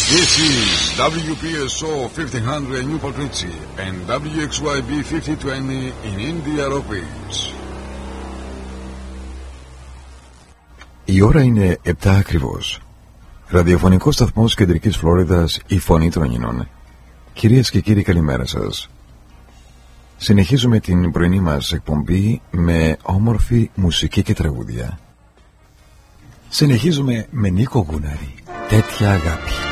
This is WPSO 1500 Newport Richie and WXYB 5020 in India Office. Η ώρα είναι 7 ακριβώς. Ραδιοφωνικός σταθμός Κεντρικής Φλόριδας, η Φωνή των Ινών. Κυρίες και κύριοι, καλημέρα σας. Συνεχίζουμε την πρωινή μας εκπομπή με όμορφη μουσική και τραγούδια. Συνεχίζουμε με Νίκο Γούναρη. Τέτοια αγάπη.